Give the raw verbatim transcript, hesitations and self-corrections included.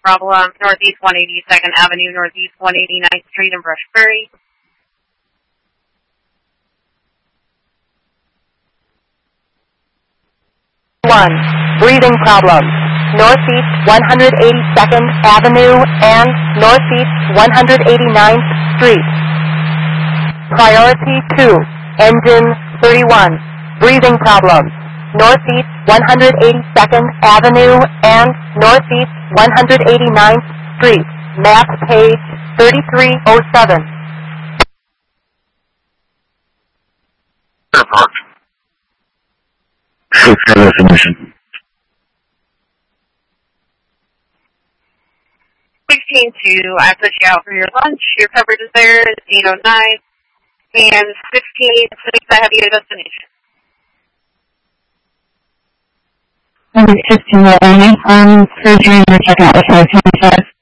problem, Northeast one eighty-second Avenue, Northeast one eighty-ninth Street in Brush Prairie. one. Breathing problems. Northeast one eighty-second Avenue and Northeast one eighty-ninth Street. Priority two. Engine thirty-one. Breathing problems. Northeast one eighty-second Avenue and Northeast one eighty-ninth Street. Map page thirty-three oh seven. Airport. Six definition. sixteen two, I put you out for your lunch. Your coverage is there, it's eight oh nine. And sixteen six, I have you at destination. Number fifteen, um, surgery and check out with five twenty-five.